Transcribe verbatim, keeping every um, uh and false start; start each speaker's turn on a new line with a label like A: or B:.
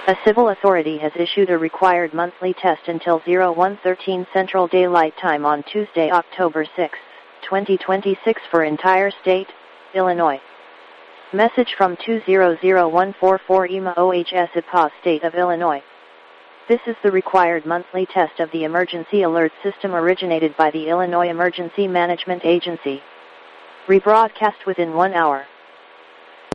A: A civil authority has issued a required monthly test until oh one thirteen Central Daylight Time on Tuesday, October sixth, twenty twenty-six for entire state, Illinois. Message from two zero zero one four four E M A O H S I P A State of Illinois. This is the required monthly test of the emergency alert system originated by the Illinois Emergency Management Agency. Rebroadcast within one hour.